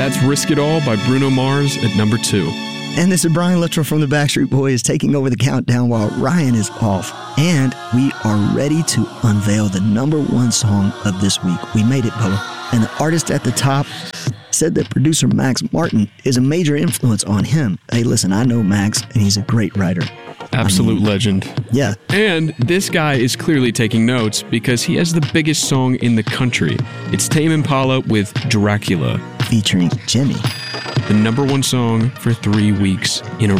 That's Risk It All by Bruno Mars at number 2. And this is Brian Littrell from the Backstreet Boys taking over the countdown while Ryan is off. And we are ready to unveil the number 1 song of this week. We made it, Bubba. And the artist at the top said that producer Max Martin is a major influence on him. Hey, listen, I know Max, and he's a great writer. Absolute legend. Yeah. And this guy is clearly taking notes because he has the biggest song in the country. It's Tame Impala with Dracula. Featuring Jimmy. The number 1 song for 3 weeks in a